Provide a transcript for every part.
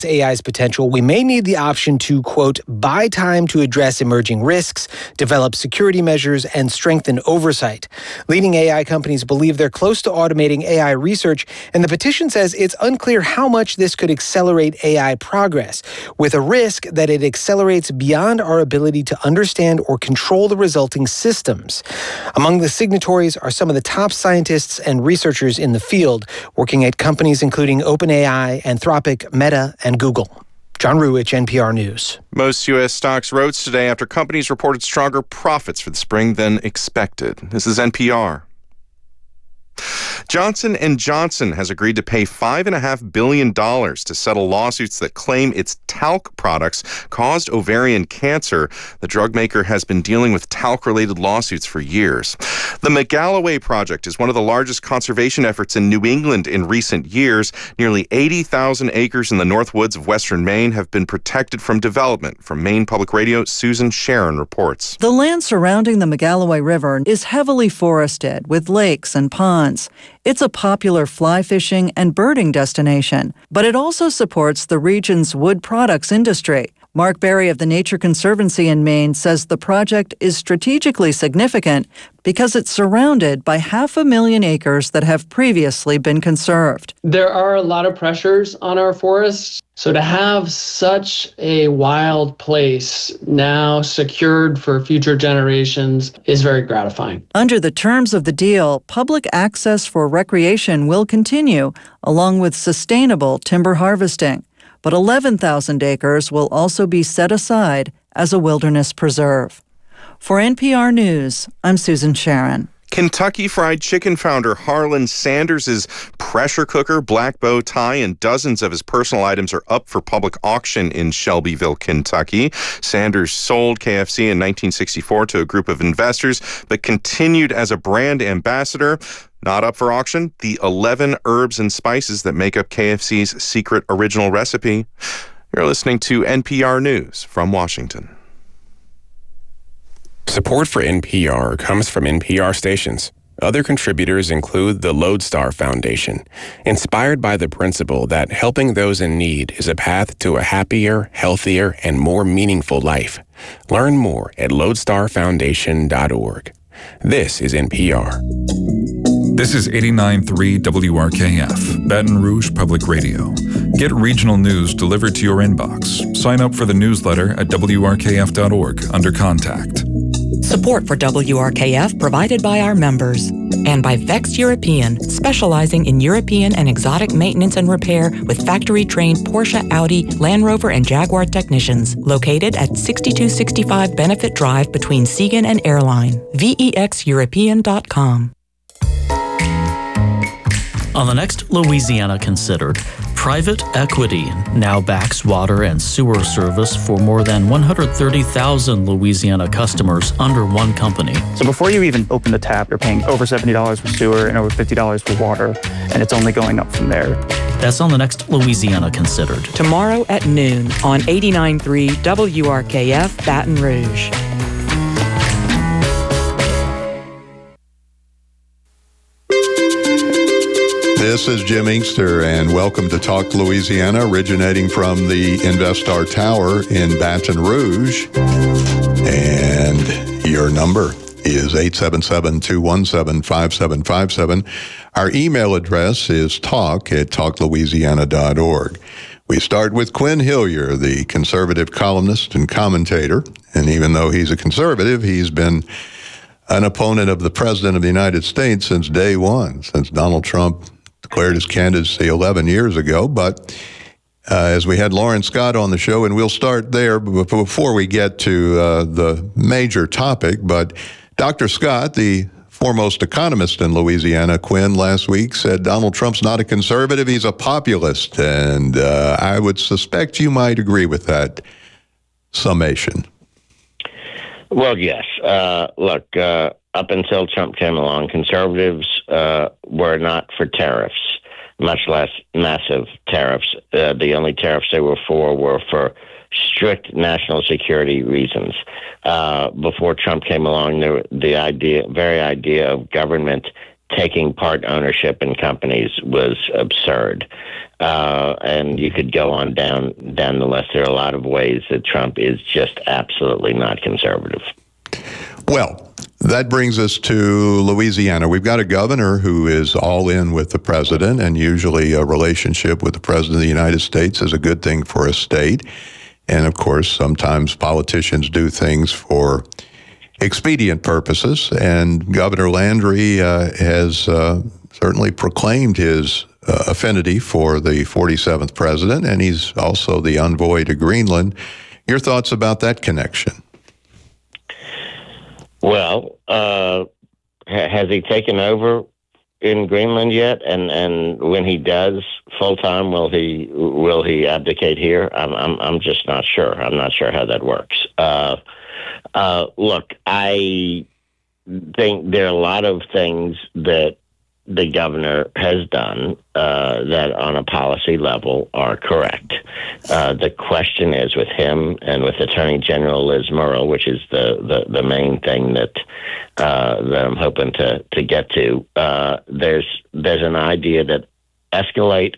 AI's potential, we may need the option to, quote, buy time to address emerging risks, develop security measures, and strengthen oversight. Leading AI companies believe they're close to automating AI research, and the petition says it's unclear how much this could accelerate AI progress, with a risk that it accelerates beyond our ability to understand or control the resulting systems. Among the signatories are some of the top scientists and researchers in the field, working at companies including OpenAI, Anthropic, Meta, and Google. John Ruwitch, NPR News. Most U.S. stocks rose today after companies reported stronger profits for the spring than expected. This is NPR. Johnson & Johnson has agreed to pay $5.5 billion to settle lawsuits that claim its talc products caused ovarian cancer. The drug maker has been dealing with talc-related lawsuits for years. The McGalloway Project is one of the largest conservation efforts in New England in recent years. Nearly 80,000 acres in the North Woods of western Maine have been protected from development. From Maine Public Radio, Susan Sharon reports. The land surrounding the McGalloway River is heavily forested with lakes and ponds. It's a popular fly fishing and birding destination, but it also supports the region's wood products industry. Mark Berry of the Nature Conservancy in Maine says the project is strategically significant because it's surrounded by 500,000 acres that have previously been conserved. There are a lot of pressures on our forests, so to have such a wild place now secured for future generations is very gratifying. Under the terms of the deal, public access for recreation will continue, along with sustainable timber harvesting. But 11,000 acres will also be set aside as a wilderness preserve. For NPR News, I'm Susan Sharon. Kentucky Fried Chicken founder Harlan Sanders' pressure cooker, black bow tie, and dozens of his personal items are up for public auction in Shelbyville, Kentucky. Sanders sold KFC in 1964 to a group of investors, but continued as a brand ambassador. Not up for auction, the 11 herbs and spices that make up KFC's secret original recipe. You're listening to NPR News from Washington. Support for NPR comes from NPR stations. Other contributors include the Lodestar Foundation, inspired by the principle that helping those in need is a path to a happier, healthier, and more meaningful life. Learn more at lodestarfoundation.org. This is NPR. This is 89.3 WRKF, Baton Rouge Public Radio. Get regional news delivered to your inbox. Sign up for the newsletter at WRKF.org under Contact. Support for WRKF provided by our members and by Vex European, specializing in European and exotic maintenance and repair with factory-trained Porsche, Audi, Land Rover, and Jaguar technicians. Located at 6265 Benefit Drive between Siegen and Airline. VEXEuropean.com. On the next Louisiana Considered, private equity now backs water and sewer service for more than 130,000 Louisiana customers under one company. So before you even open the tap, you're paying over $70 for sewer and over $50 for water, and it's only going up from there. That's on the next Louisiana Considered. Tomorrow at noon on 89.3 WRKF Baton Rouge. This is Jim Inkster, and welcome to Talk Louisiana, originating from the Investar Tower in Baton Rouge. And your number is 877-217-5757. Our email address is talk@talklouisiana.org. We start with Quinn Hillier, the conservative columnist and commentator. And even though he's a conservative, he's been an opponent of the President of the United States since day one, since Donald Trump declared his candidacy 11 years ago. But as we had Lauren Scott on the show, and we'll start there before we get to the major topic, but Dr. Scott, the foremost economist in Louisiana, Quinn, last week said Donald Trump's not a conservative, he's a populist. And I would suspect you might agree with that summation. Well, yes. Look, up until Trump came along, conservatives were not for tariffs, much less massive tariffs. The only tariffs they were for strict national security reasons. Before Trump came along, the very idea of government taking part ownership in companies was absurd. And you could go on down the list. There are a lot of ways that Trump is just absolutely not conservative. Well, that brings us to Louisiana. We've got a governor who is all in with the president, and usually a relationship with the president of the United States is a good thing for a state. And of course, sometimes politicians do things for expedient purposes, and Governor Landry has certainly proclaimed his affinity for the 47th president, and he's also the envoy to Greenland. Your thoughts about that connection? Well, has he taken over in Greenland yet? And when he does full time, will he abdicate here? I'm just not sure. I'm not sure how that works. Look, I think there are a lot of things that the governor has done that on a policy level are correct. The question is with him and with Attorney General Liz Murrill, which is the main thing that I'm hoping to get to. There's an idea that escalate,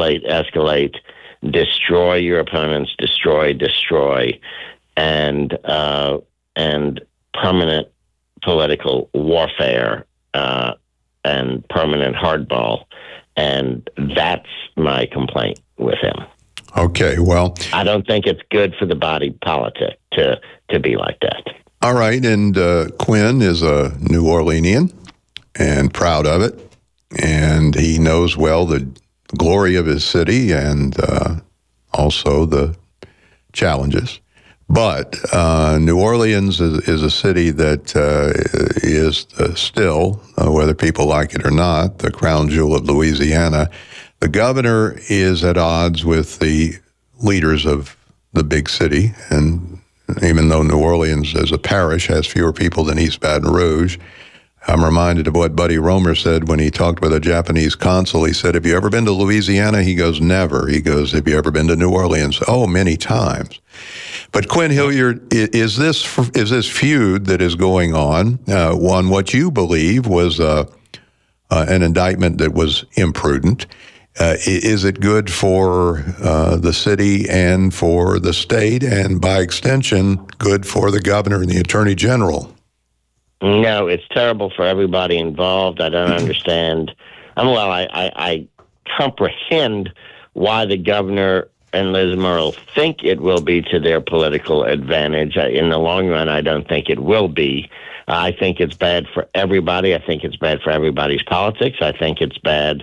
destroy your opponents, destroy, and permanent political warfare and permanent hardball, and that's my complaint with him. Okay, well, I don't think it's good for the body politic to be like that. All right, and Quinn is a New Orleanian and proud of it, and he knows well the glory of his city and also the challenges. But New Orleans is a city that is still, whether people like it or not, the crown jewel of Louisiana. The governor is at odds with the leaders of the big city, and even though New Orleans as a parish has fewer people than East Baton Rouge, I'm reminded of what Buddy Roemer said when he talked with a Japanese consul. He said, "Have you ever been to Louisiana?" He goes, "Never." He goes, "Have you ever been to New Orleans?" "Oh, many times." But Quinn Hilliard, is this feud that is going on what you believe was an indictment that was imprudent? Is it good for the city and for the state, and by extension, good for the governor and the attorney general? No, it's terrible for everybody involved. I don't understand. I comprehend why the governor and Liz Murrill think it will be to their political advantage. In the long run, I don't think it will be. I think it's bad for everybody. I think it's bad for everybody's politics. I think it's bad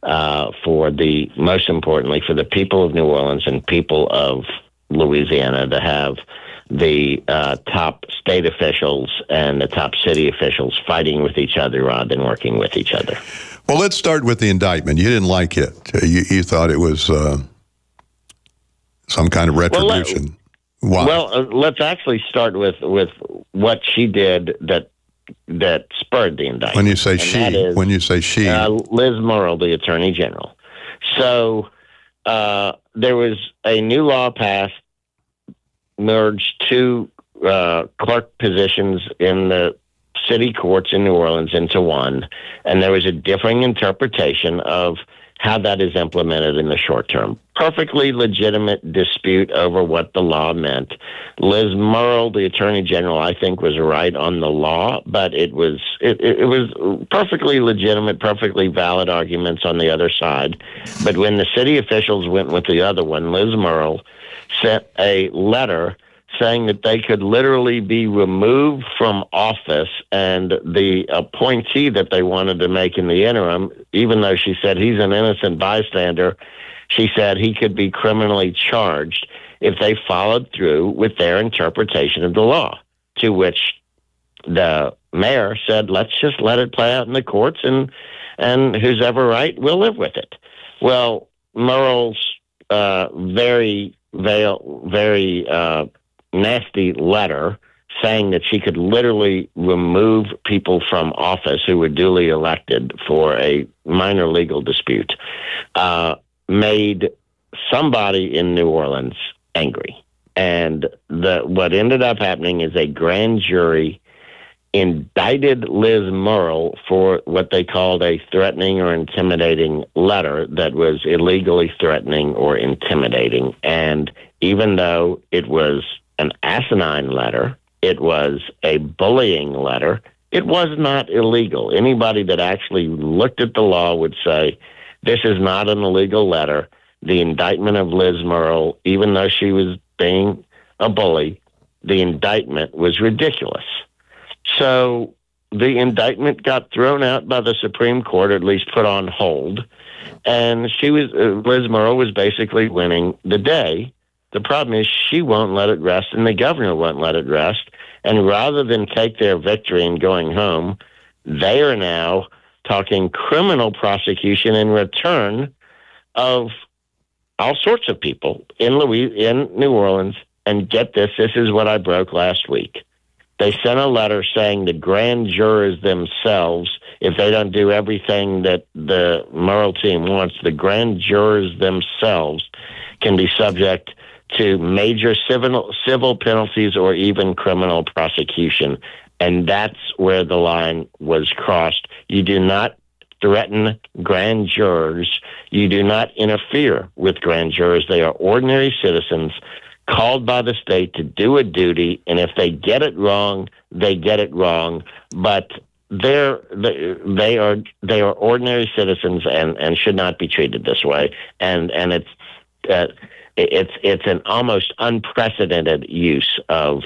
most importantly, for the people of New Orleans and people of Louisiana to have the top state officials and the top city officials fighting with each other rather than working with each other. Well, let's start with the indictment. You didn't like it. You thought it was some kind of retribution. Why? Well, let's actually start with what she did that spurred the indictment. When you say she, Liz Murrill, the Attorney General. So there was a new law passed, merged two clerk positions in the city courts in New Orleans into one, and there was a differing interpretation of how that is implemented in the short term. Perfectly legitimate dispute over what the law meant. Liz Murrill, the Attorney General, I think was right on the law, but it was perfectly legitimate, perfectly valid arguments on the other side. But when the city officials went with the other one, Liz Murrill sent a letter saying that they could literally be removed from office, and the appointee that they wanted to make in the interim, even though she said he's an innocent bystander, she said he could be criminally charged if they followed through with their interpretation of the law, to which the mayor said, let's just let it play out in the courts, and who's ever right, we'll live with it. Well, Murrill's very nasty letter saying that she could literally remove people from office who were duly elected for a minor legal dispute made somebody in New Orleans angry. And what ended up happening is a grand jury indicted Liz Murrill for what they called a threatening or intimidating letter that was illegally threatening or intimidating. And even though it was an asinine letter, it was a bullying letter, it was not illegal. Anybody that actually looked at the law would say, this is not an illegal letter. The indictment of Liz Murrill, even though she was being a bully, the indictment was ridiculous. So the indictment got thrown out by the Supreme Court, or at least put on hold, and Liz Murrill was basically winning the day. The problem is she won't let it rest, and the governor won't let it rest. And rather than take their victory and going home, they are now talking criminal prosecution in return of all sorts of people in New Orleans. And get this is what I broke last week. They sent a letter saying the grand jurors themselves, if they don't do everything that the Murrill team wants, the grand jurors themselves can be subject to major civil penalties or even criminal prosecution. And that's where the line was crossed. You do not threaten grand jurors. You do not interfere with grand jurors. They are ordinary citizens called by the state to do a duty, and if they get it wrong, they get it wrong. But they are ordinary citizens and should not be treated this way. And it's an almost unprecedented use of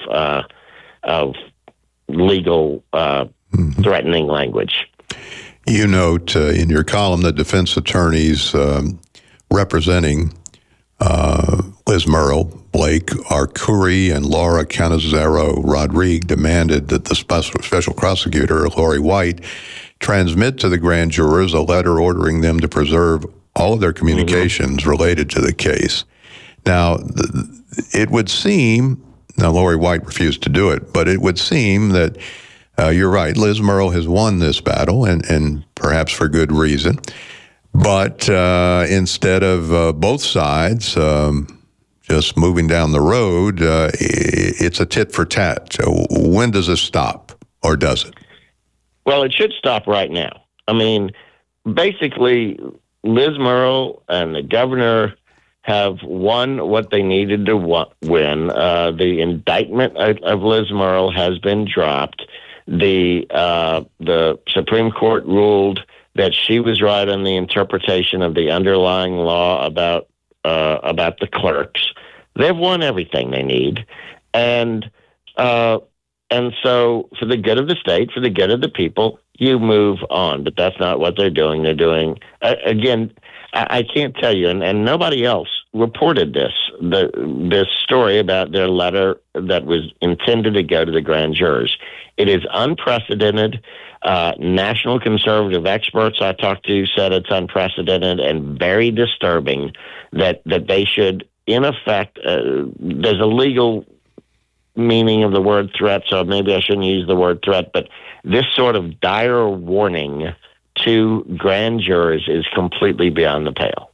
legal threatening language. You note in your column that defense attorneys representing Liz Murrill, Blake Arcuri, and Laura Canizaro Rodrigue demanded that the special prosecutor, Lori White, transmit to the grand jurors a letter ordering them to preserve all of their communications related to the case. Now, it would seem, now Lori White refused to do it, but it would seem that you're right, Liz Murrill has won this battle, and perhaps for good reason. But instead of both sides just moving down the road, it's a tit for tat. When does this stop, or does it? Well, it should stop right now. I mean, basically, Liz Murrill and the governor have won what they needed to win. The indictment of Liz Murrill has been dropped. The Supreme Court ruled that she was right on the interpretation of the underlying law about the clerks. They've won everything they need, and so for the good of the state, for the good of the people, you move on. But that's not what they're doing. They're doing again. I can't tell you, and nobody else reported this story about their letter that was intended to go to the grand jurors. It is unprecedented. National conservative experts I talked to said it's unprecedented and very disturbing that they should, in effect, there's a legal meaning of the word threat, so maybe I shouldn't use the word threat, but this sort of dire warning to grand jurors is completely beyond the pale.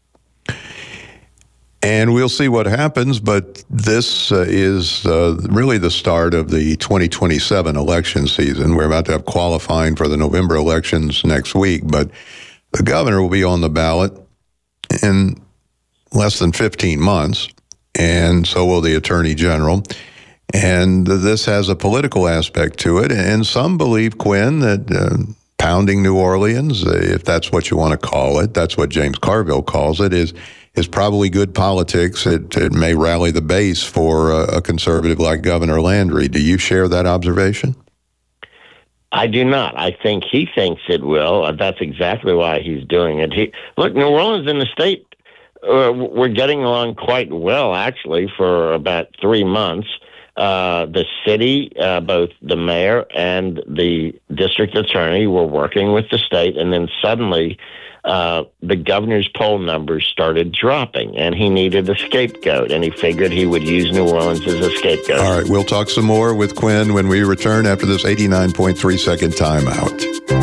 And we'll see what happens, but this is really the start of the 2027 election season. We're about to have qualifying for the November elections next week, but the governor will be on the ballot in less than 15 months, and so will the attorney general. And this has a political aspect to it, and some believe, Quinn, that pounding New Orleans, if that's what you want to call it, that's what James Carville calls it, is probably good politics. It may rally the base for a conservative like Governor Landry. Do you share that observation? I do not. I think he thinks it will. That's exactly why he's doing it. Look, New Orleans and the state, we're getting along quite well, actually, for about 3 months. The city, both the mayor and the district attorney were working with the state, and then suddenly the governor's poll numbers started dropping, and he needed a scapegoat, and he figured he would use New Orleans as a scapegoat. All right, we'll talk some more with Quinn when we return after this 89.3-second timeout.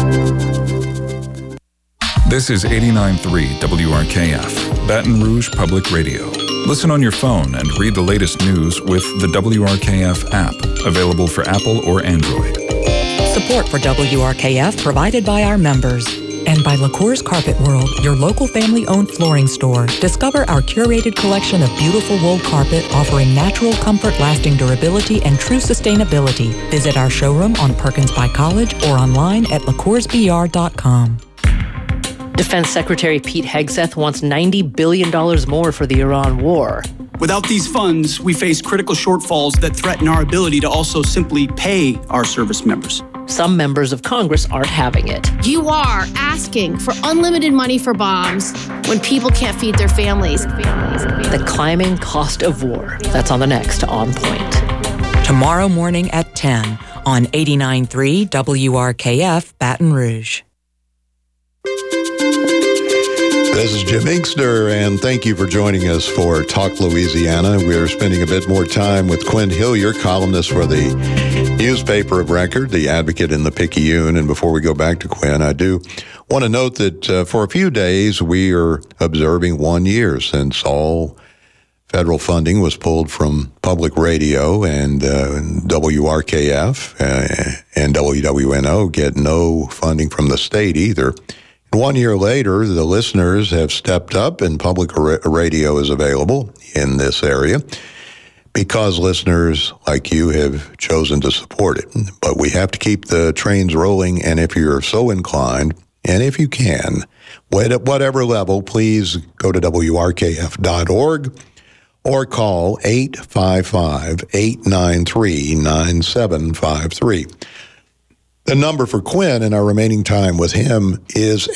This is 89.3 WRKF, Baton Rouge Public Radio. Listen on your phone and read the latest news with the WRKF app, available for Apple or Android. Support for WRKF provided by our members. And by LaCour's Carpet World, your local family-owned flooring store. Discover our curated collection of beautiful wool carpet offering natural comfort, lasting durability, and true sustainability. Visit our showroom on Perkins by College or online at LaCoursBR.com. Defense Secretary Pete Hegseth wants $90 billion more for the Iran war. Without these funds, we face critical shortfalls that threaten our ability to also simply pay our service members. Some members of Congress aren't having it. You are asking for unlimited money for bombs when people can't feed their families. The climbing cost of war. That's on the next On Point. Tomorrow morning at 10 on 89.3 WRKF Baton Rouge. This is Jim Inkster, and thank you for joining us for Talk Louisiana. We are spending a bit more time with Quinn Hillier, columnist for the newspaper of record, The Advocate and the Picayune. And before we go back to Quinn, I do want to note that for a few days we are observing 1 year since all federal funding was pulled from public radio, and WRKF and WWNO get no funding from the state either. 1 year later, the listeners have stepped up and public radio is available in this area because listeners like you have chosen to support it. But we have to keep the trains rolling, and if you're so inclined, and if you can, at whatever level, please go to WRKF.org or call 855-893-9753. The number for Quinn in our remaining time with him is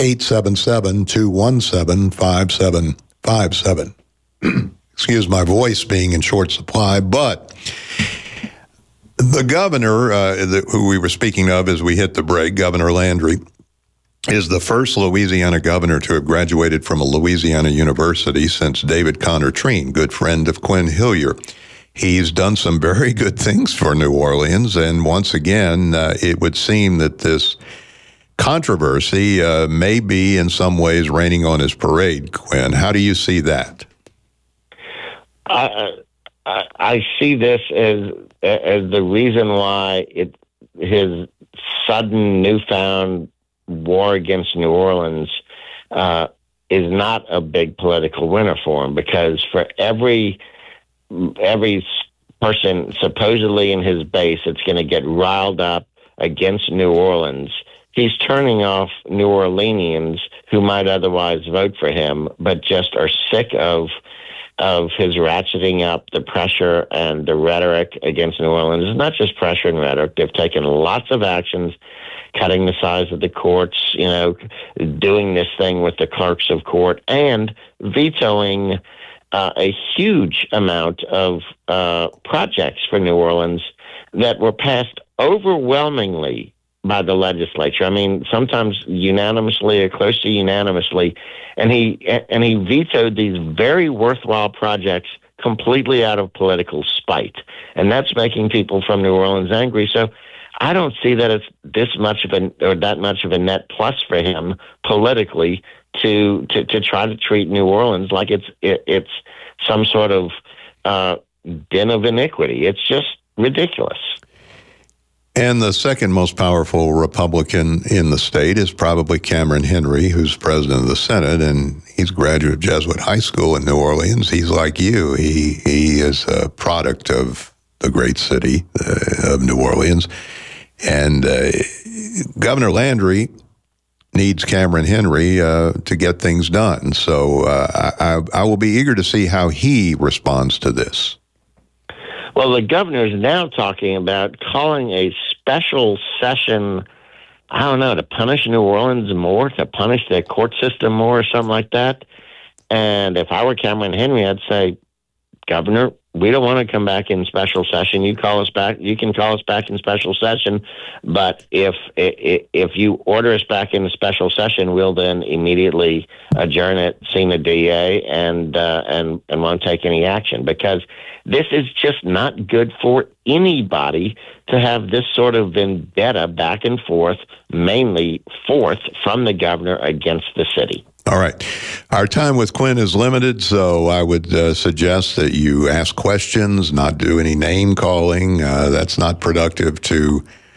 877-217-5757. Excuse my voice being in short supply, but the governor, who we were speaking of as we hit the break, Governor Landry, is the first Louisiana governor to have graduated from a Louisiana university since David Conner-Treen, good friend of Quinn Hillier. He's done some very good things for New Orleans, and once again, it would seem that this controversy may be in some ways raining on his parade. Quinn, how do you see that? I see this as the reason why his sudden newfound war against New Orleans is not a big political winner for him, because for every person supposedly in his base that's going to get riled up against New Orleans, he's turning off New Orleanians who might otherwise vote for him, but just are sick of his ratcheting up the pressure and the rhetoric against New Orleans. It's not just pressure and rhetoric. They've taken lots of actions, cutting the size of the courts, doing this thing with the clerks of court, and vetoing a huge amount of projects for New Orleans that were passed overwhelmingly by the legislature. I mean, sometimes unanimously or close to unanimously, and he vetoed these very worthwhile projects completely out of political spite, and that's making people from New Orleans angry. So I don't see that it's that much of a net plus for him politically to try to treat New Orleans like it's some sort of den of iniquity. It's just ridiculous. And the second most powerful Republican in the state is probably Cameron Henry, who's president of the Senate, and he's a graduate of Jesuit High School in New Orleans. He's like you. He is a product of the great city of New Orleans. And Governor Landry needs Cameron Henry to get things done. So I will be eager to see how he responds to this. Well, the governor is now talking about calling a special session, I don't know, to punish New Orleans more, to punish the court system more, or something like that. And if I were Cameron Henry, I'd say, Governor, we don't want to come back in special session. You call us back. You can call us back in special session, but if you order us back in a special session, we'll then immediately adjourn it, see the DA, and won't take any action, because this is just not good for anybody to have this sort of vendetta back and forth, mainly forth from the governor against the city. All right. Our time with Quinn is limited, so I would suggest that you ask questions, not do any name calling. That's not productive to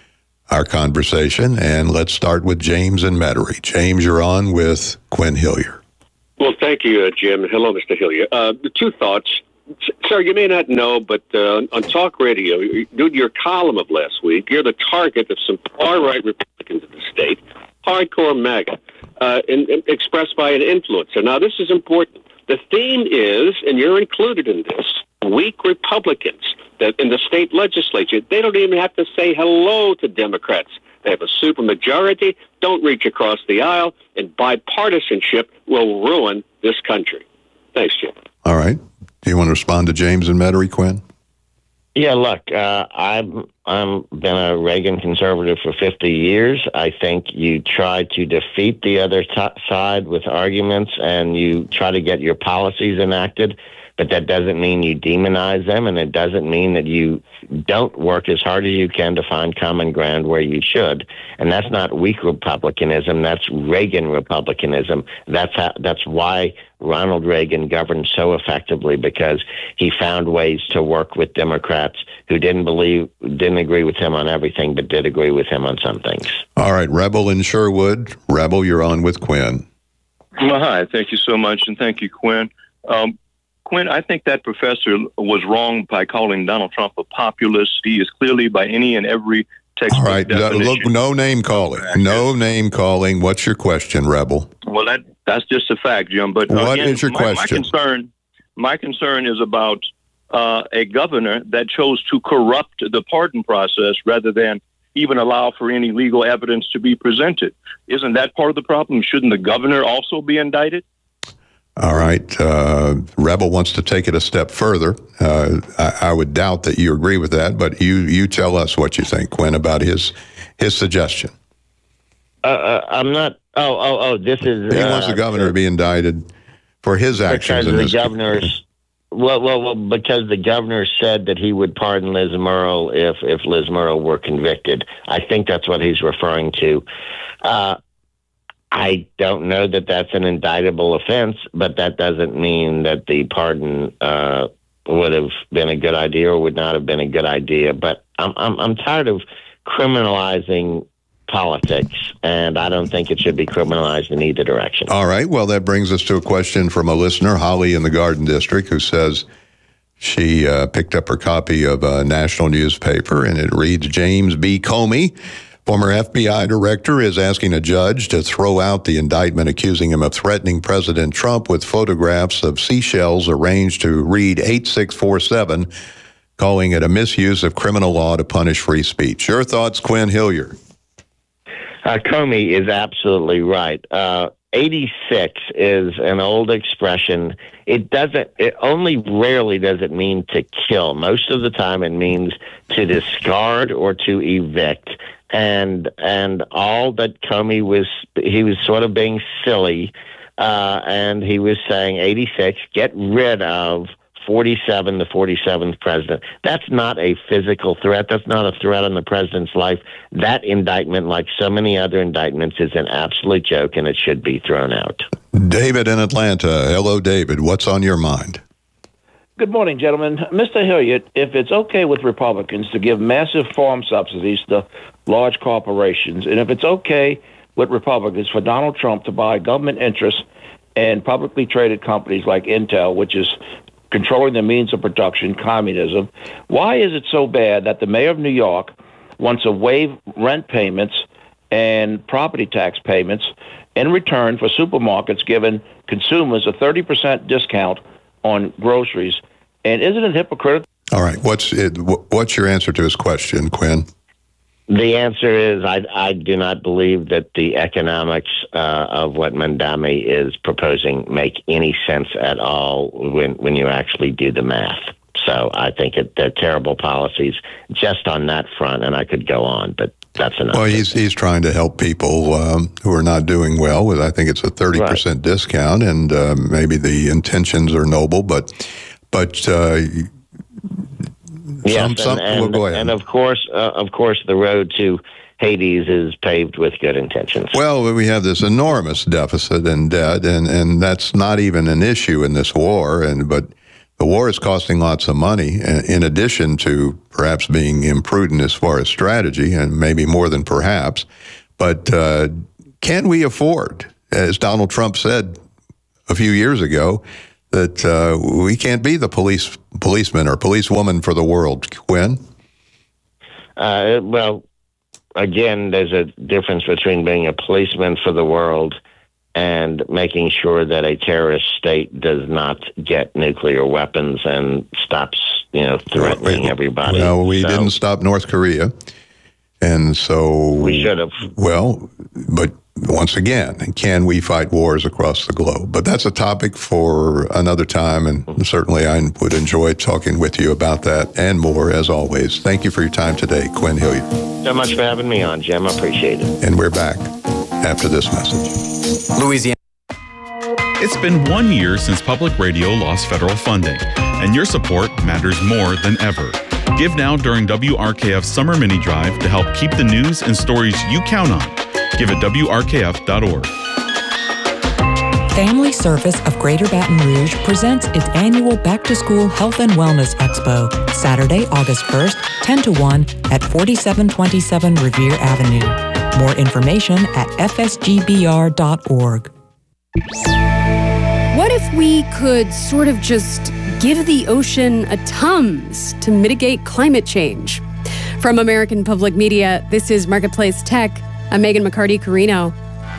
our conversation, and let's start with James in Metairie. James, you're on with Quinn Hillier. Well, thank you, Jim. Hello, Mr. Hillier. Two thoughts. Sir, you may not know, but on talk radio, due to your column of last week, you're the target of some far-right Republicans in the state, hardcore MAGA, expressed by an influencer. Now, this is important. The theme is, and you're included in this, weak Republicans that in the state legislature, they don't even have to say hello to Democrats. They have a supermajority, don't reach across the aisle, and bipartisanship will ruin this country. Thanks, Jim. All right. Do you want to respond to James and Metairie, Quinn? Yeah, look, I've been a Reagan conservative for 50 years. I think you try to defeat the other side with arguments, and you try to get your policies enacted, but that doesn't mean you demonize them, and it doesn't mean that you don't work as hard as you can to find common ground where you should. And that's not weak republicanism. That's Reagan republicanism. That's why Ronald Reagan governed so effectively, because he found ways to work with Democrats who didn't agree with him on everything, but did agree with him on some things. All right, Rebel in Sherwood. Rebel, you're on with Quinn. Well, hi. Thank you so much, and thank you, Quinn. Quinn, I think that professor was wrong by calling Donald Trump a populist. He is clearly, by any and every textbook All right, definition. No name calling. No name calling. What's your question, Rebel? Well, that's just a fact, Jim. But what again, is your question? My concern is about a governor that chose to corrupt the pardon process rather than even allow for any legal evidence to be presented. Isn't that part of the problem? Shouldn't the governor also be indicted? All right. Rebel wants to take it a step further. I would doubt that you agree with that, but you tell us what you think, Quinn, about his suggestion. I'm not. This is. He wants the governor to be indicted for his actions in this case. Well, because the governor said that he would pardon Liz Murrill if Liz Murrill were convicted. I think that's what he's referring to. I don't know that that's an indictable offense, but that doesn't mean that the pardon would have been a good idea or would not have been a good idea. But I'm tired of criminalizing politics, and I don't think it should be criminalized in either direction. All right. Well, that brings us to a question from a listener, Holly in the Garden District, who says she picked up her copy of a national newspaper, and it reads, James B. Comey, former FBI director, is asking a judge to throw out the indictment accusing him of threatening President Trump with photographs of seashells arranged to read 8647, calling it a misuse of criminal law to punish free speech. Your thoughts, Quinn Hillier? Comey is absolutely right. 86 is an old expression. It only rarely does it mean to kill. Most of the time it means to discard or to evict. And all that Comey he was sort of being silly, and he was saying 86, get rid of 47, the 47th president. That's not a physical threat. That's not a threat on the president's life. That indictment, like so many other indictments, is an absolute joke, and it should be thrown out. David in Atlanta. Hello, David. What's on your mind? Good morning, gentlemen. Mr. Hilliard, if it's okay with Republicans to give massive farm subsidies to large corporations, and if it's okay with Republicans for Donald Trump to buy government interests in publicly traded companies like Intel, which is controlling the means of production, communism, why is it so bad that the mayor of New York wants to waive rent payments and property tax payments in return for supermarkets giving consumers a 30% discount on groceries? And isn't it hypocritical? All right. What's your answer to his question, Quinn? The answer is I do not believe that the economics of what Mandami is proposing make any sense at all when you actually do the math. So I think they're terrible policies just on that front, and I could go on, but that's enough. Well, he's trying to help people who are not doing well with, I think it's a 30% discount, and maybe the intentions are noble, but yes, we'll go ahead. And of course, the road to Hades is paved with good intentions. Well, we have this enormous deficit and debt, and that's not even an issue in this war. But The war is costing lots of money, in addition to perhaps being imprudent as far as strategy, and maybe more than perhaps. But can we afford, as Donald Trump said a few years ago, that we can't be the policeman or policewoman for the world? Quinn? Well, again, there's a difference between being a policeman for the world and making sure that a terrorist state does not get nuclear weapons and stops, threatening everybody. Well, we didn't stop North Korea, and so we should have. Well, but once again, can we fight wars across the globe? But that's a topic for another time, and certainly I would enjoy talking with you about that and more, as always. Thank you for your time today, Quinn Hilliard. So much for having me on, Jim. I appreciate it. And we're back after this message. Louisiana. It's been 1 year since public radio lost federal funding, and your support matters more than ever. Give now during WRKF's Summer Mini Drive to help keep the news and stories you count on. Give at WRKF.org. Family Service of Greater Baton Rouge presents its annual Back to School Health and Wellness Expo, Saturday, August 1st, 10 to 1 at 4727 Revere Avenue. More information at fsgbr.org. What if we could sort of just give the ocean a Tums to mitigate climate change? From American Public Media, this is Marketplace Tech. I'm Megan McCarty-Carino.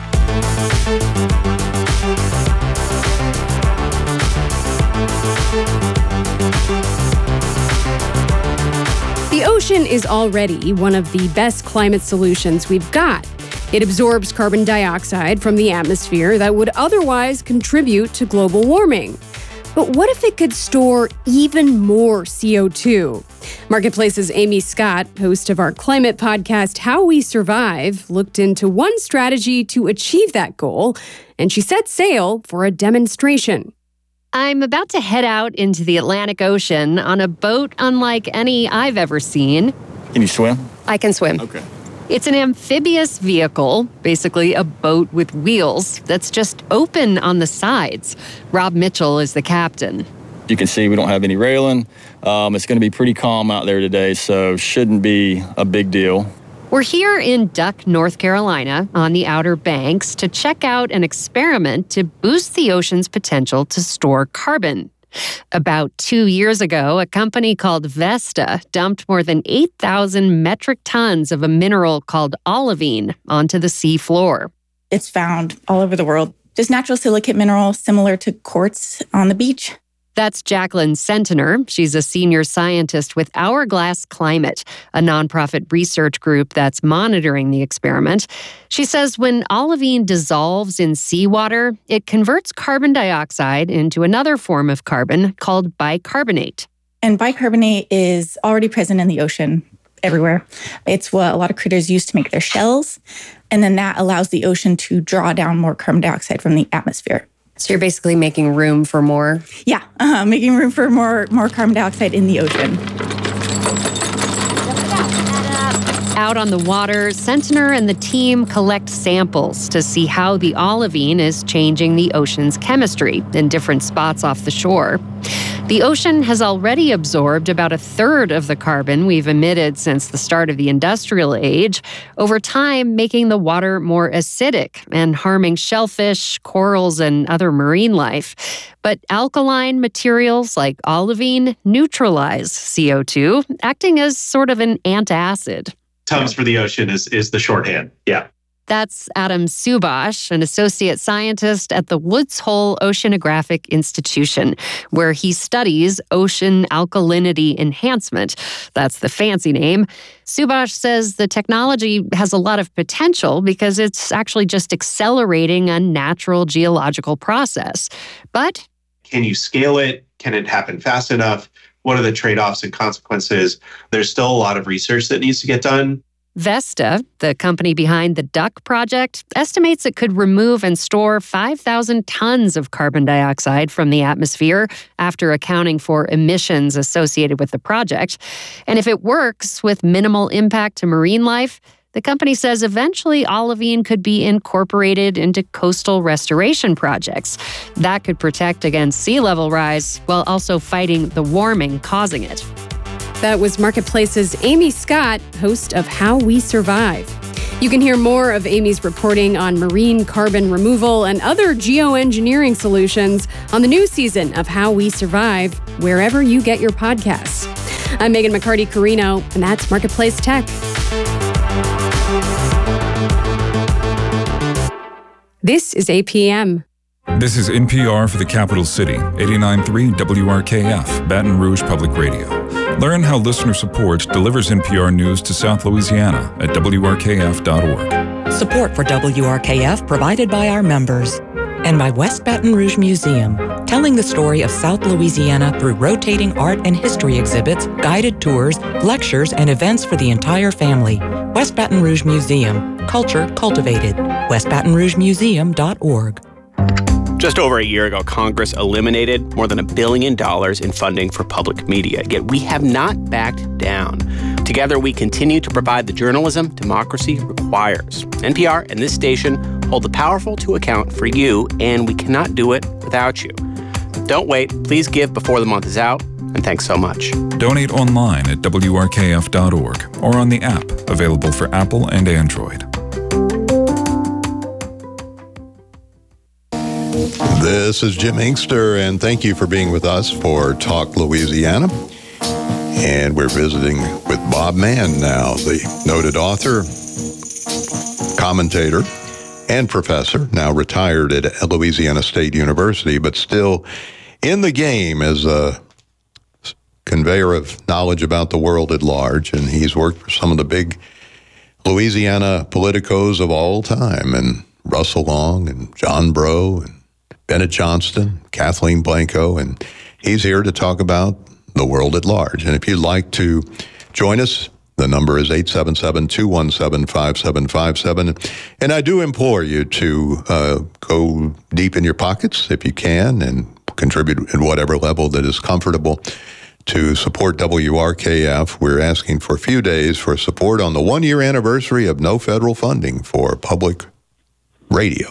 The ocean is already one of the best climate solutions we've got. It absorbs carbon dioxide from the atmosphere that would otherwise contribute to global warming. But what if it could store even more CO2? Marketplace's Amy Scott, host of our climate podcast, How We Survive, looked into one strategy to achieve that goal, and she set sail for a demonstration. I'm about to head out into the Atlantic Ocean on a boat unlike any I've ever seen. Can you swim? I can swim. Okay. It's an amphibious vehicle, basically a boat with wheels, that's just open on the sides. Rob Mitchell is the captain. You can see we don't have any railing. It's going to be pretty calm out there today, so shouldn't be a big deal. We're here in Duck, North Carolina, on the Outer Banks to check out an experiment to boost the ocean's potential to store carbon. About 2 years ago, a company called Vesta dumped more than 8,000 metric tons of a mineral called olivine onto the sea floor. It's found all over the world. Just natural silicate mineral similar to quartz on the beach. That's Jacqueline Centener. She's a senior scientist with Hourglass Climate, a nonprofit research group that's monitoring the experiment. She says when olivine dissolves in seawater, it converts carbon dioxide into another form of carbon called bicarbonate. And bicarbonate is already present in the ocean everywhere. It's what a lot of critters use to make their shells. And then that allows the ocean to draw down more carbon dioxide from the atmosphere. So you're basically making room for more? Yeah, making room for more carbon dioxide in the ocean. Out on the water, Centener and the team collect samples to see how the olivine is changing the ocean's chemistry in different spots off the shore. The ocean has already absorbed about a third of the carbon we've emitted since the start of the industrial age, over time making the water more acidic and harming shellfish, corals, and other marine life. But alkaline materials like olivine neutralize CO2, acting as sort of an antacid. Tums for the ocean is the shorthand, yeah. That's Adam Subash, an associate scientist at the Woods Hole Oceanographic Institution, where he studies ocean alkalinity enhancement. That's the fancy name. Subash says the technology has a lot of potential because it's actually just accelerating a natural geological process. But can you scale it? Can it happen fast enough? What are the trade-offs and consequences? There's still a lot of research that needs to get done. Vesta, the company behind the Duck project, estimates it could remove and store 5,000 tons of carbon dioxide from the atmosphere after accounting for emissions associated with the project. And if it works with minimal impact to marine life, The company says eventually olivine could be incorporated into coastal restoration projects. That could protect against sea level rise while also fighting the warming causing it. That was Marketplace's Amy Scott, host of How We Survive. You can hear more of Amy's reporting on marine carbon removal and other geoengineering solutions on the new season of How We Survive, wherever you get your podcasts. I'm Megan McCarty-Carino, and that's Marketplace Tech. This is APM. This is NPR for the capital city, 89.3 WRKF, Baton Rouge Public Radio. Learn how listener support delivers NPR news to South Louisiana at WRKF.org. Support for WRKF provided by our members and by West Baton Rouge Museum, telling the story of South Louisiana through rotating art and history exhibits, guided tours, lectures, and events for the entire family. West Baton Rouge Museum, culture cultivated. WestBatonRougeMuseum.org. Just over a year ago, Congress eliminated more than $1 billion in funding for public media, yet we have not backed down. Together, we continue to provide the journalism democracy requires. NPR and this station hold the powerful to account for you, and we cannot do it without you. Don't wait. Please give before the month is out, and thanks so much. Donate online at WRKF.org or on the app available for Apple and Android. This is Jim Inkster, and thank you for being with us for Talk Louisiana. And we're visiting with Bob Mann now, the noted author, commentator, and professor, now retired at Louisiana State University, but still in the game as a conveyor of knowledge about the world at large. And he's worked for some of the big Louisiana politicos of all time, and Russell Long and John Breaux and Bennett Johnston, Kathleen Blanco, and he's here to talk about the world at large. And if you'd like to join us, the number is 877-217-5757. And I do implore you to go deep in your pockets if you can and contribute at whatever level that is comfortable to support WRKF. We're asking for a few days for support on the 1-year anniversary of no federal funding for public radio.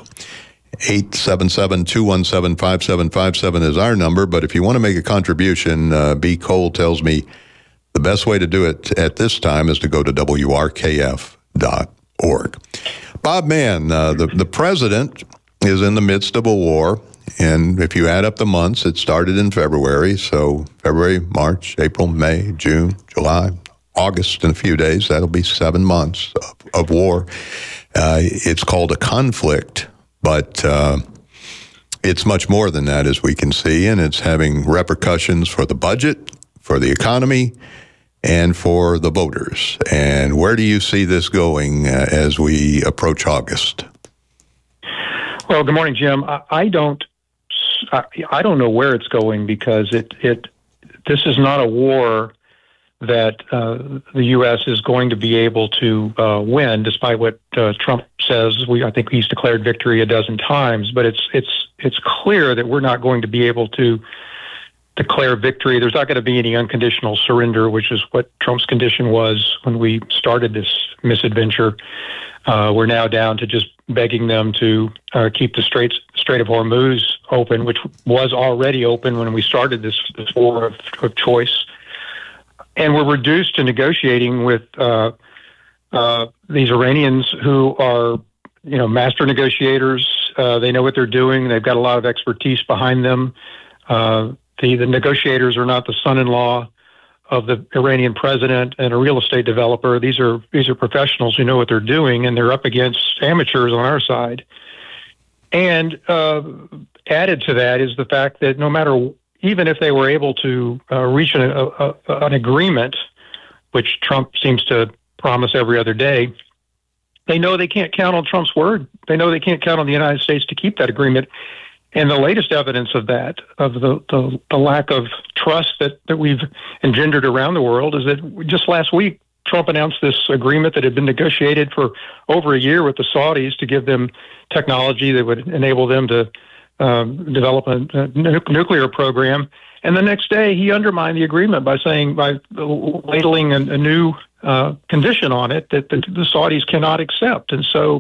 877-217-5757 is our number, but if you want to make a contribution, B. Cole tells me the best way to do it at this time is to go to WRKF.org. Bob Mann, the president is in the midst of a war, and if you add up the months, it started in February, so February, March, April, May, June, July, August in a few days, that'll be 7 months of war. It's called a conflict, but it's much more than that, as we can see, and it's having repercussions for the budget, for the economy, and for the voters. And where do you see this going as we approach August? Well, good morning, Jim. I don't know where it's going, because this is not a war that the U.S. is going to be able to win, despite what Trump says. I think he's declared victory a dozen times, but it's clear that we're not going to be able to declare victory. There's not going to be any unconditional surrender, which is what Trump's condition was when we started this misadventure. We're now down to just begging them to keep the Strait of Hormuz open, which was already open when we started this war of choice. And we're reduced to negotiating with these Iranians who are, master negotiators. They know what they're doing. They've got a lot of expertise behind them. The negotiators are not the son-in-law of the Iranian president and a real estate developer. These are professionals who know what they're doing, and they're up against amateurs on our side. And added to that is the fact that no matter, even if they were able to reach an agreement, which Trump seems to promise every other day, they know they can't count on Trump's word. They know they can't count on the United States to keep that agreement. And the latest evidence of that, of the lack of trust that we've engendered around the world, is that just last week, Trump announced this agreement that had been negotiated for over a year with the Saudis to give them technology that would enable them to develop a nuclear program. And the next day, he undermined the agreement by ladling a new condition on it that the Saudis cannot accept. And so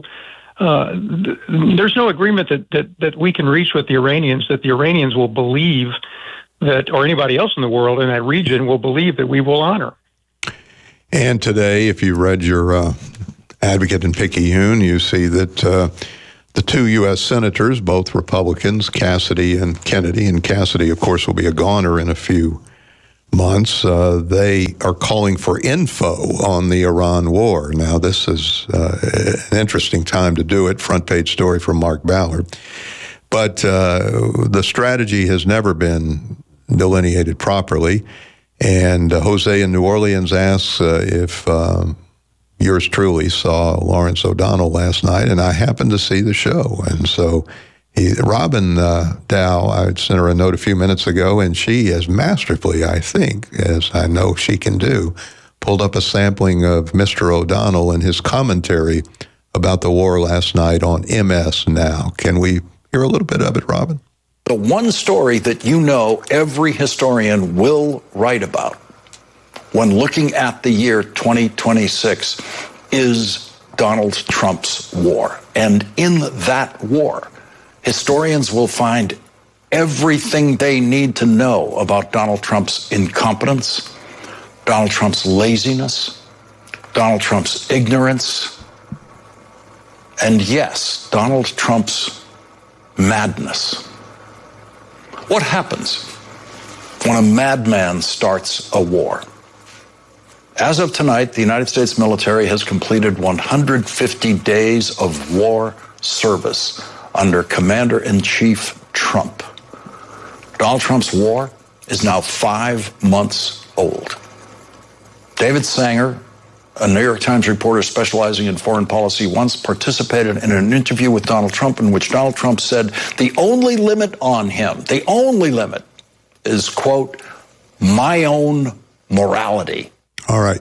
there's no agreement that we can reach with the Iranians that the Iranians will believe that, or anybody else in the world in that region will believe that we will honor. And today, if you read your Advocate in Picayune, you see that the two U.S. senators, both Republicans, Cassidy and Kennedy, and Cassidy, of course, will be a goner in a few months, they are calling for info on the Iran war. Now, this is an interesting time to do it, front page story from Mark Ballard. But the strategy has never been delineated properly. And Jose in New Orleans asks if yours truly saw Lawrence O'Donnell last night, and I happened to see the show. And so Robin Dow, I sent her a note a few minutes ago, and she has masterfully, I think, as I know she can do, pulled up a sampling of Mr. O'Donnell and his commentary about the war last night on MS Now. Can we hear a little bit of it, Robin? The one story that you know every historian will write about when looking at the year 2026 is Donald Trump's war. And in that war, historians will find everything they need to know about Donald Trump's incompetence, Donald Trump's laziness, Donald Trump's ignorance, and yes, Donald Trump's madness. What happens when a madman starts a war? As of tonight, the United States military has completed 150 days of war service under Commander-in-Chief Trump. Donald Trump's war is now 5 months old. David Sanger, a New York Times reporter specializing in foreign policy, once participated in an interview with Donald Trump in which Donald Trump said the only limit on him, the only limit is, quote, my own morality. All right.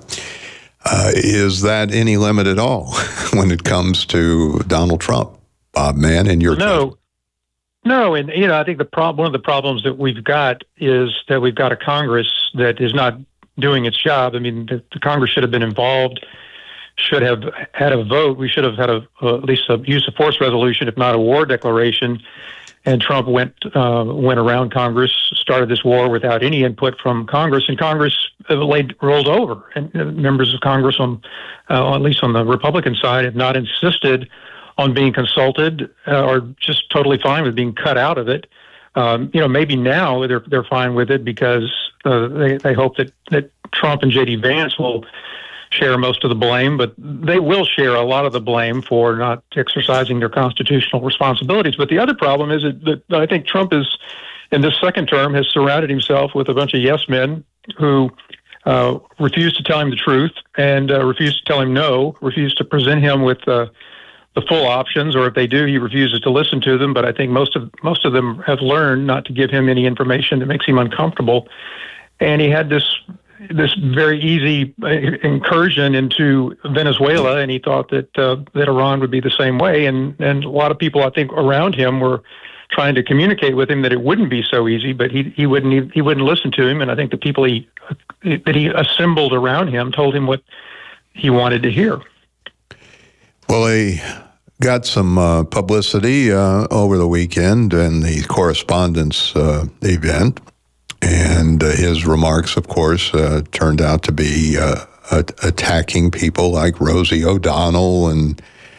Is that any limit at all when it comes to Donald Trump? Bob Mann, in your No, and I think one of the problems that we've got is that we've got a Congress that is not doing its job. I mean, the Congress should have been involved, should have had a vote. We should have had at least a use of force resolution, if not a war declaration. And Trump went around Congress, started this war without any input from Congress, and Congress rolled over. And members of Congress, at least on the Republican side, have not insisted on being consulted or just totally fine with being cut out of it. Maybe now they're fine with it because they hope that Trump and J.D. Vance will share most of the blame, but they will share a lot of the blame for not exercising their constitutional responsibilities. But the other problem is that I think Trump is, in this second term, has surrounded himself with a bunch of yes men who refuse to tell him the truth and refuse to tell him no, refuse to present him with the full options, or if they do, he refuses to listen to them. But I think most of them have learned not to give him any information that makes him uncomfortable. And he had this very easy incursion into Venezuela, and he thought that Iran would be the same way. And a lot of people, I think, around him were trying to communicate with him that it wouldn't be so easy, but he wouldn't listen to him. And I think the people that he assembled around him told him what he wanted to hear. Well, he got some publicity over the weekend in the Correspondents' event. And his remarks, of course, turned out to be attacking people like Rosie O'Donnell and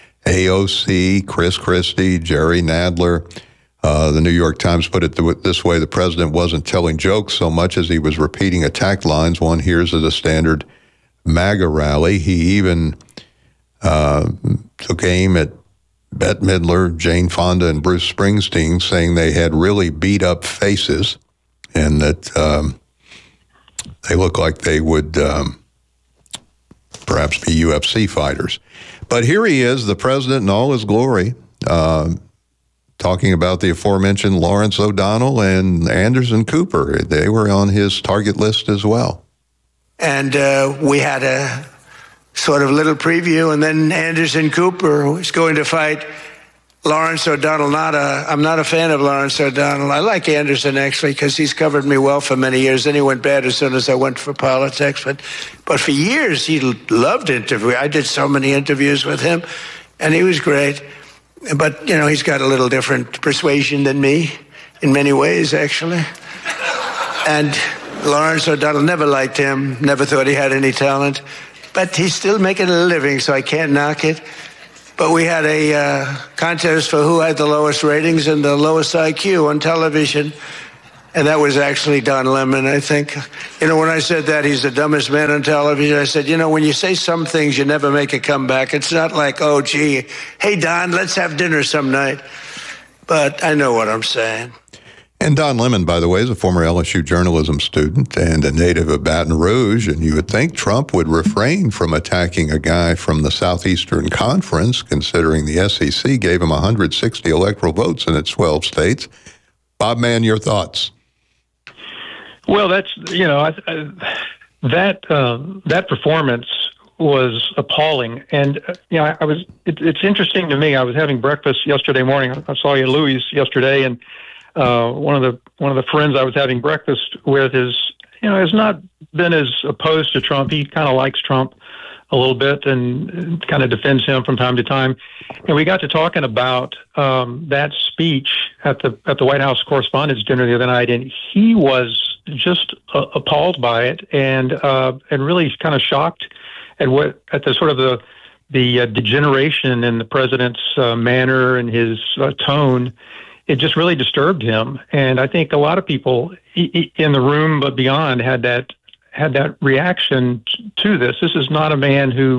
AOC, Chris Christie, Jerry Nadler. The New York Times put it this way: the president wasn't telling jokes so much as he was repeating attack lines one hears at a standard MAGA rally. He even took aim at Bette Midler, Jane Fonda, and Bruce Springsteen, saying they had really beat up faces and that they look like they would perhaps be UFC fighters. But here he is, the president in all his glory, talking about the aforementioned Lawrence O'Donnell and Anderson Cooper. They were on his target list as well. And we had a sort of little preview, and then Anderson Cooper was going to fight Lawrence O'Donnell, I'm not a fan of Lawrence O'Donnell. I like Anderson, actually, because he's covered me well for many years. Then he went bad as soon as I went for politics. But for years, he loved interviewing. I did so many interviews with him, and he was great. But, he's got a little different persuasion than me in many ways, actually. And Lawrence O'Donnell, never liked him, never thought he had any talent. But he's still making a living, so I can't knock it. But we had a contest for who had the lowest ratings and the lowest IQ on television. And that was actually Don Lemon, I think. When I said that he's the dumbest man on television, I said, when you say some things, you never make a comeback. It's not like, oh, gee, hey, Don, let's have dinner some night. But I know what I'm saying. And Don Lemon, by the way, is a former LSU journalism student and a native of Baton Rouge. And you would think Trump would refrain from attacking a guy from the Southeastern Conference, considering the SEC gave him 160 electoral votes in its 12 states. Bob Mann, your thoughts? Well, that's, that performance was appalling. And, it's interesting to me. I was having breakfast yesterday morning. I saw you, Louis, yesterday, and one of the friends I was having breakfast with has not been as opposed to Trump. He kind of likes Trump a little bit and kind of defends him from time to time. And we got to talking about that speech at the White House Correspondents' Dinner the other night, and he was just appalled by it and really kind of shocked at the sort of the degeneration in the president's manner and his tone. It just really disturbed him, and I think a lot of people in the room but beyond had that reaction to this. This is not a man who,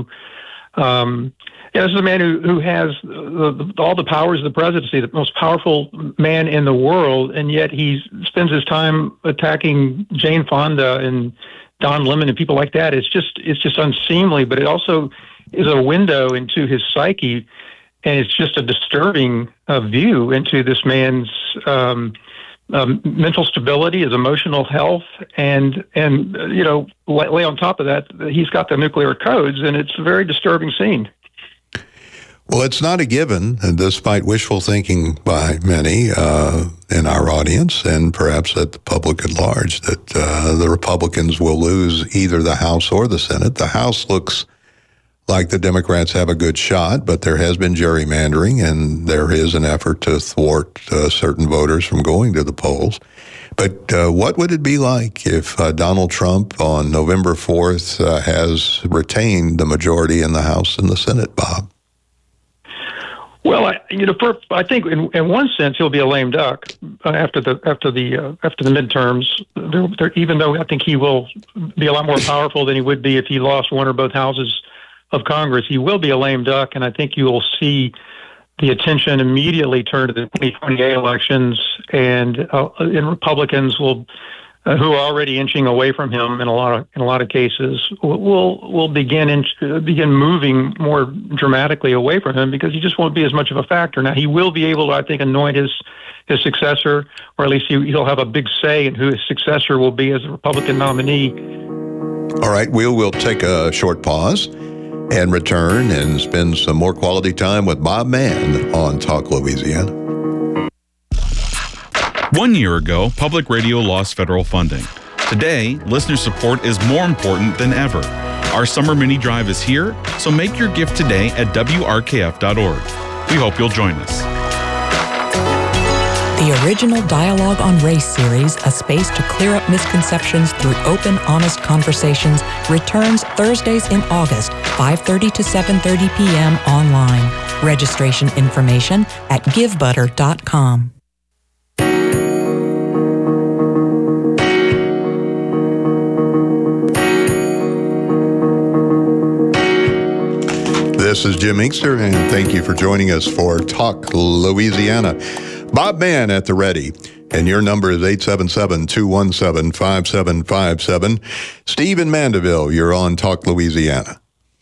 this is a man who has all the powers of the presidency, the most powerful man in the world, and yet he spends his time attacking Jane Fonda and Don Lemon and people like that. It's just unseemly, but it also is a window into his psyche. And it's just a disturbing view into this man's mental stability, his emotional health, and lay on top of that, he's got the nuclear codes, and it's a very disturbing scene. Well, it's not a given, despite wishful thinking by many in our audience and perhaps at the public at large, that the Republicans will lose either the House or the Senate. The House looks like the Democrats have a good shot, but there has been gerrymandering, and there is an effort to thwart certain voters from going to the polls. But what would it be like if Donald Trump on November 4th has retained the majority in the House and the Senate, Bob? Well, I think in one sense he'll be a lame duck after the midterms. Even though I think he will be a lot more powerful than he would be if he lost one or both houses of Congress, he will be a lame duck, and I think you will see the attention immediately turn to the 2028 elections, and Republicans will, who are already inching away from him in a lot of cases, will begin moving more dramatically away from him because he just won't be as much of a factor. Now he will be able to, I think, anoint his successor, or at least he'll have a big say in who his successor will be as a Republican nominee. All right, we'll take a short pause and return and spend some more quality time with Bob Mann on Talk Louisiana. 1 year ago, public radio lost federal funding. Today, listener support is more important than ever. Our summer mini drive is here, so make your gift today at WRKF.org. We hope you'll join us. The original Dialogue on Race series, a space to clear up misconceptions through open, honest conversations, returns Thursdays in August, 5:30 to 7:30 p.m. online. Registration information at givebutter.com. This is Jim Inkster, and thank you for joining us for Talk Louisiana. Bob Mann at the ready, and your number is 877-217-5757. Steve in Mandeville, you're on Talk Louisiana.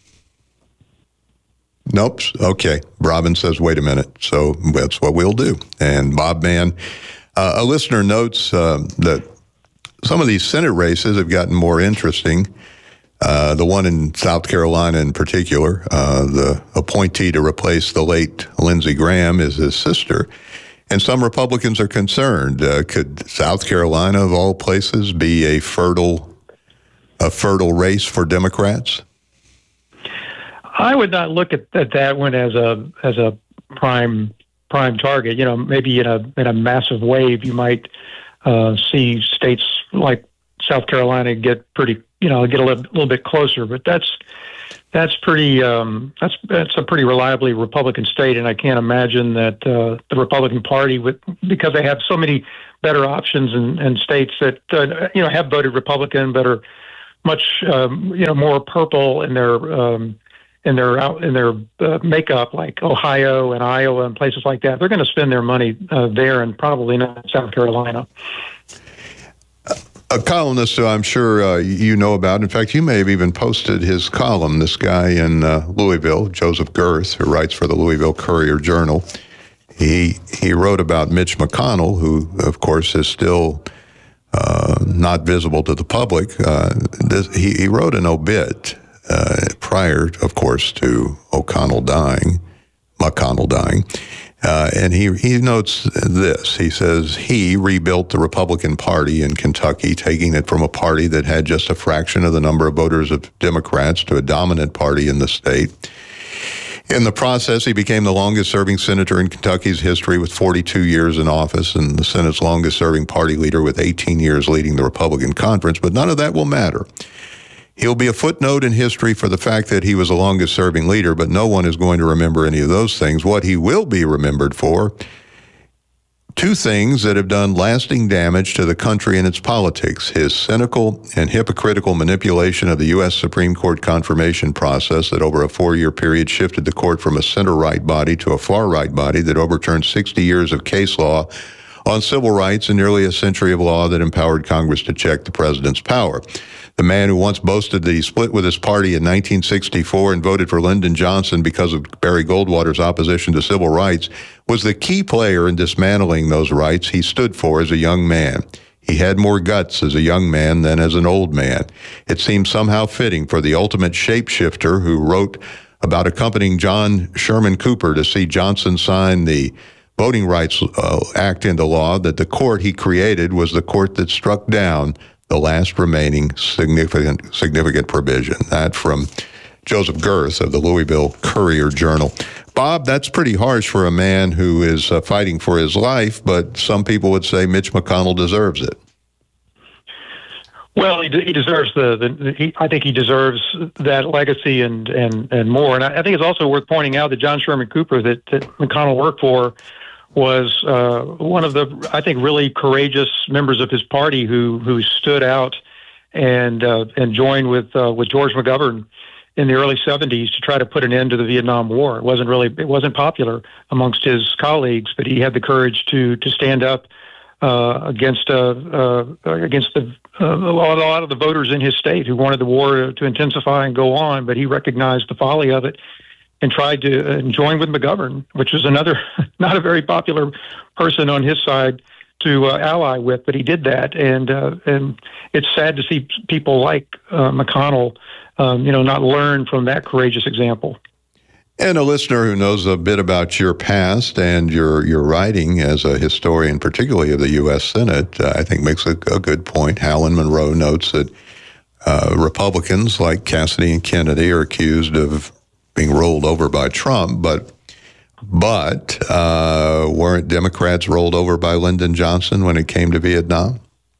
Nope. Okay. Robin says, wait a minute. So that's what we'll do. And Bob Mann, a listener notes that some of these Senate races have gotten more interesting. The one in South Carolina in particular, the appointee to replace the late Lindsey Graham is his sister. And some Republicans are concerned. Could South Carolina, of all places, be a fertile race for Democrats? I would not look at that one as a prime target. You know, maybe in a massive wave, you might see states like South Carolina get a little bit closer. But that's a pretty reliably Republican state, and I can't imagine that the Republican Party, because they have so many better options in states that have voted Republican but are much more purple in their makeup, like Ohio and Iowa and places like that. They're going to spend their money there and probably not South Carolina. A columnist who I'm sure you know about, in fact, you may have even posted his column, this guy in Louisville, Joseph Girth, who writes for the Louisville Courier-Journal. He wrote about Mitch McConnell, who, of course, is still not visible to the public. He wrote an obit prior, of course, to McConnell dying. And he notes this. He says he rebuilt the Republican Party in Kentucky, taking it from a party that had just a fraction of the number of voters of Democrats to a dominant party in the state. In the process, he became the longest-serving senator in Kentucky's history with 42 years in office and the Senate's longest-serving party leader with 18 years leading the Republican conference. But none of that will matter. He'll be a footnote in history for the fact that he was the longest-serving leader, but no one is going to remember any of those things. What he will be remembered for, two things that have done lasting damage to the country and its politics: his cynical and hypocritical manipulation of the U.S. Supreme Court confirmation process that over a 4-year period shifted the court from a center-right body to a far-right body that overturned 60 years of case law on civil rights and nearly a century of law that empowered Congress to check the president's power. The man who once boasted that he split with his party in 1964 and voted for Lyndon Johnson because of Barry Goldwater's opposition to civil rights was the key player in dismantling those rights he stood for as a young man. He had more guts as a young man than as an old man. It seemed somehow fitting for the ultimate shapeshifter who wrote about accompanying John Sherman Cooper to see Johnson sign the Voting Rights Act into law that the court he created was the court that struck down the last remaining significant provision. That from Joseph Girth of the Louisville Courier-Journal. Bob, that's pretty harsh for a man who is fighting for his life, but some people would say Mitch McConnell deserves it. Well, he deserves I think he deserves that legacy and more. And I think it's also worth pointing out that John Sherman Cooper that McConnell worked for was one of the, I think, really courageous members of his party who stood out and joined with George McGovern in the early 70s to try to put an end to the Vietnam War. It wasn't popular amongst his colleagues, but he had the courage to stand up against a lot of the voters in his state who wanted the war to intensify and go on. But he recognized the folly of it and tried to join with McGovern, which was another not a very popular person on his side to ally with, but he did that. And it's sad to see people like McConnell, not learn from that courageous example. And a listener who knows a bit about your past and your writing as a historian, particularly of the U.S. Senate, I think makes a good point. Howland Monroe notes that Republicans like Cassidy and Kennedy are accused of being rolled over by Trump, but weren't Democrats rolled over by Lyndon Johnson when it came to Vietnam?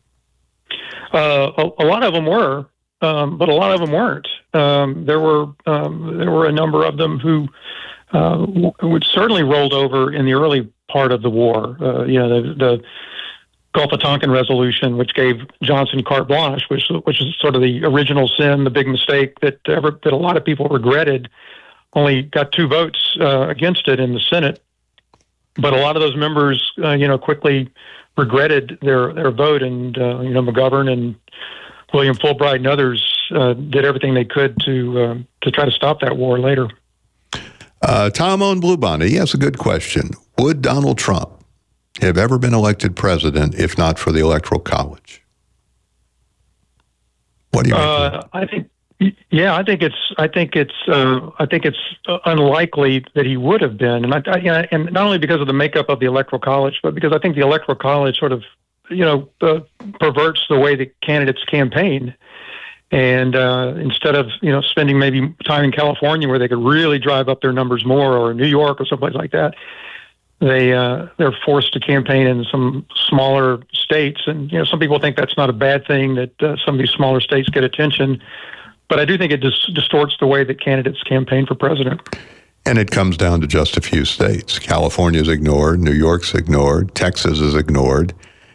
A lot of them were, but a lot of them weren't. There were a number of them who would certainly rolled over in the early part of the war. The Gulf of Tonkin resolution, which gave Johnson carte blanche, which is sort of the original sin, the big mistake that a lot of people regretted. Only got 2 votes against it in the Senate, but a lot of those members, quickly regretted their vote, and McGovern and William Fulbright and others did everything they could to try to stop that war later. Tom on Bluebonnet, he has a good question. Would Donald Trump have ever been elected president if not for the Electoral College? What do you make of that? I think Yeah, I think it's unlikely that he would have been, and not only because of the makeup of the Electoral College, but because I think the Electoral College sort of, perverts the way the candidates campaign. And instead of spending maybe time in California where they could really drive up their numbers more, or New York or someplace like that, they're forced to campaign in some smaller states. And some people think that's not a bad thing, that some of these smaller states get attention. But I do think it distorts the way that candidates campaign for president. And it comes down to just a few states. California's ignored, New York's ignored, Texas is ignored.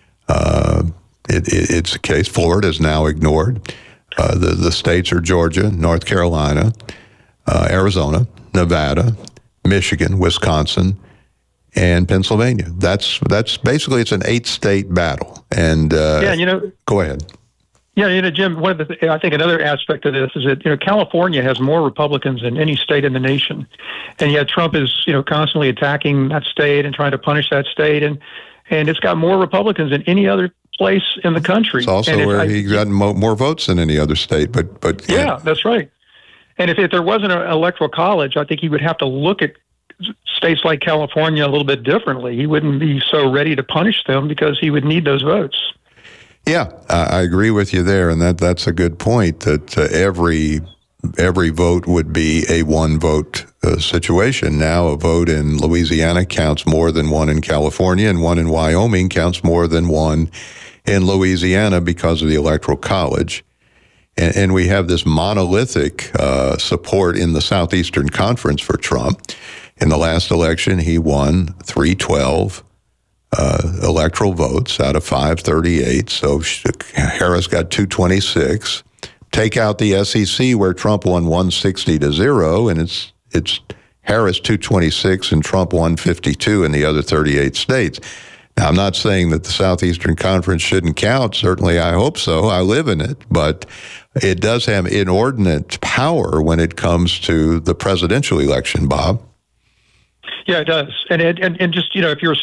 It's a case. Florida's now ignored. The states are Georgia, North Carolina, Arizona, Nevada, Michigan, Wisconsin, and Pennsylvania. That's basically, it's an 8-state battle. And go ahead. Yeah, Jim, I think another aspect of this is that, California has more Republicans than any state in the nation. And yet Trump is, constantly attacking that state and trying to punish that state. And it's got more Republicans than any other place in the country. It's also where he got more votes than any other state. But yeah, that's right. And if there wasn't an Electoral College, I think he would have to look at states like California a little bit differently. He wouldn't be so ready to punish them because he would need those votes. Yeah, I agree with you there, and that's a good point, that every vote would be a one-vote situation. Now a vote in Louisiana counts more than one in California, and one in Wyoming counts more than one in Louisiana because of the Electoral College. And we have this monolithic support in the Southeastern Conference for Trump. In the last election, he won 312 electoral votes out of 538. So Harris got 226. Take out the SEC where Trump won 160-0, and it's Harris 226 and Trump 152 in the other 38 states. Now, I'm not saying that the Southeastern Conference shouldn't count. Certainly, I hope so. I live in it. But it does have inordinate power when it comes to the presidential election, Bob. Yeah, it does, and just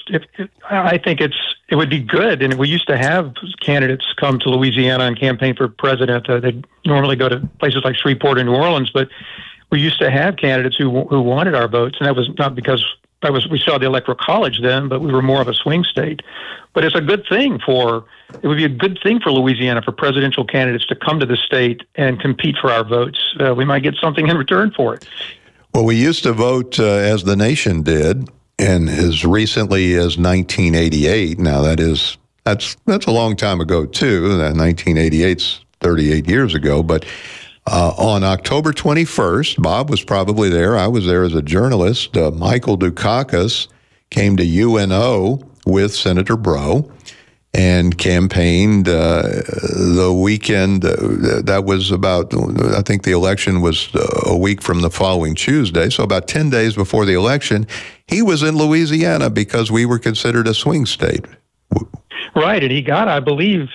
I think it would be good. And we used to have candidates come to Louisiana and campaign for president. They normally go to places like Shreveport and New Orleans, but we used to have candidates who wanted our votes, and that was not because we saw the Electoral College then, but we were more of a swing state. But it's a good thing it would be a good thing for Louisiana for presidential candidates to come to the state and compete for our votes. We might get something in return for it. Well, we used to vote as the nation did, and as recently as 1988. Now, that's a long time ago, too. That 1988's 38 years ago. But on October 21st, Bob was probably there. I was there as a journalist. Michael Dukakis came to UNO with Senator Breaux and campaigned the weekend. That was about, I think the election was a week from the following Tuesday, so about 10 days before the election, he was in Louisiana because we were considered a swing state. Right, and he got, I believe,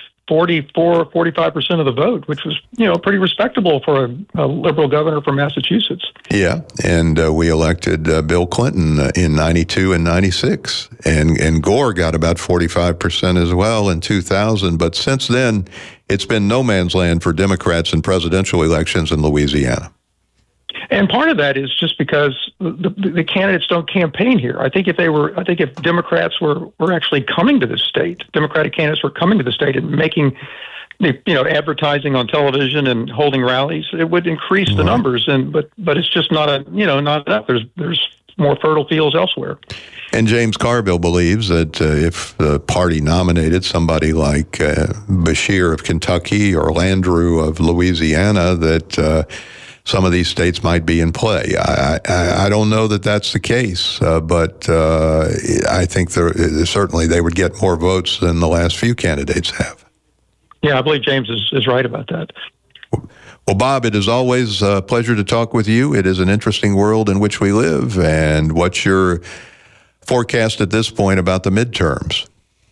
45% of the vote, which was, pretty respectable for a liberal governor from Massachusetts. Yeah, and we elected Bill Clinton in 92 and 96, and Gore got about 45% as well in 2000. But since then, it's been no man's land for Democrats in presidential elections in Louisiana. And part of that is just because the candidates don't campaign here. I think if Democrats were actually coming to the state, Democratic candidates were coming to the state and making, advertising on television and holding rallies, it would increase the numbers. But it's just not enough. There's more fertile fields elsewhere. And James Carville believes that if the party nominated somebody like Beshear of Kentucky or Landrieu of Louisiana, that some of these states might be in play. I don't know that that's the case, but I think certainly they would get more votes than the last few candidates have. Yeah, I believe James is right about that. Well, Bob, it is always a pleasure to talk with you. It is an interesting world in which we live. And what's your forecast at this point about the midterms?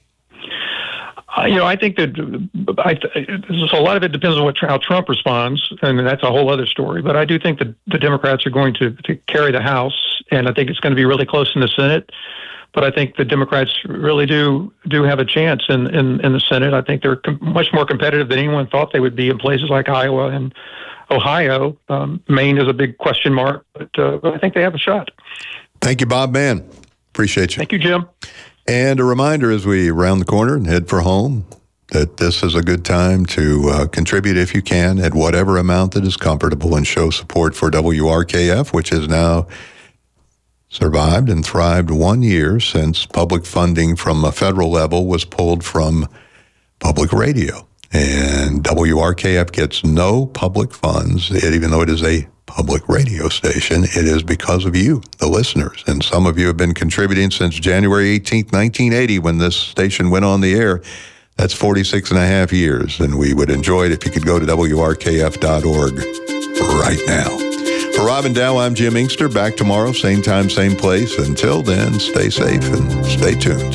I think that a lot of it depends on how Trump responds, and that's a whole other story. But I do think that the Democrats are going to carry the House, and I think it's going to be really close in the Senate. But I think the Democrats really do have a chance in the Senate. I think they're much more competitive than anyone thought they would be in places like Iowa and Ohio. Maine is a big question mark, but I think they have a shot. Thank you, Bob Mann. Appreciate you. Thank you, Jim. And a reminder as we round the corner and head for home that this is a good time to contribute if you can at whatever amount that is comfortable and show support for WRKF, which has now survived and thrived 1 year since public funding from a federal level was pulled from public radio. And WRKF gets no public funds, even though it is a public radio station. It is because of you, the listeners. And some of you have been contributing since January 18th, 1980, when this station went on the air. That's 46 and a half years. And we would enjoy it if you could go to WRKF.org right now. For Robin Dow, I'm Jim Inkster. Back tomorrow, same time, same place. Until then, stay safe and stay tuned.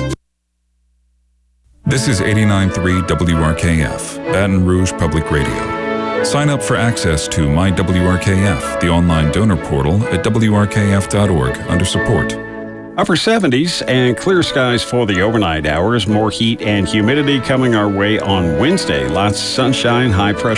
This is 89.3 WRKF, Baton Rouge Public Radio. Sign up for access to My WRKF, the online donor portal at WRKF.org under support. Upper 70s and clear skies for the overnight hours. More heat and humidity coming our way on Wednesday. Lots of sunshine, high pressure.